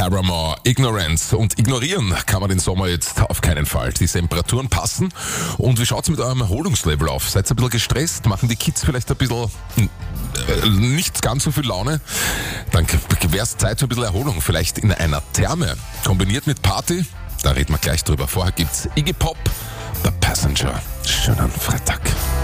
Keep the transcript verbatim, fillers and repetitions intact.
Paramore, Ignorance. Und ignorieren kann man den Sommer jetzt auf keinen Fall. Die Temperaturen passen. Und wie schaut's mit eurem Erholungslevel auf? Seid ihr ein bisschen gestresst? Machen die Kids vielleicht ein bisschen äh, nicht ganz so viel Laune? Dann wäre es Zeit für ein bisschen Erholung. Vielleicht in einer Therme. Kombiniert mit Party? Da reden wir gleich drüber. Vorher gibt's Iggy Pop, The Passenger. Schönen Freitag.